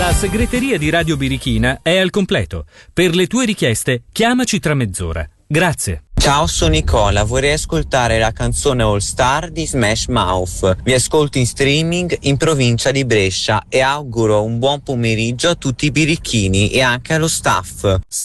La segreteria di Radio Birichina è al completo. Per le tue richieste, chiamaci tra mezz'ora. Grazie. Ciao, sono Nicola, vorrei ascoltare la canzone All Star di Smash Mouth. Vi ascolto in streaming in provincia di Brescia e auguro un buon pomeriggio a tutti i birichini e anche allo staff.